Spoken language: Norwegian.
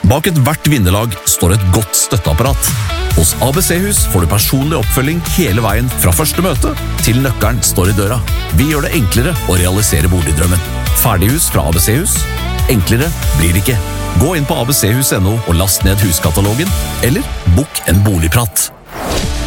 Bak hvert vinnerlag står et godt støtteapparat. Hos ABC-hus får du personlig oppfølging hele veien fra første møte til nøkkelen står i døra. Vi gjør det enklere å realisere boligdrømmen. Ferdighus fra ABC-hus. Enklere blir det ikke. Gå inn på abchus.no og last ned huskatalogen, eller bok en boligprat.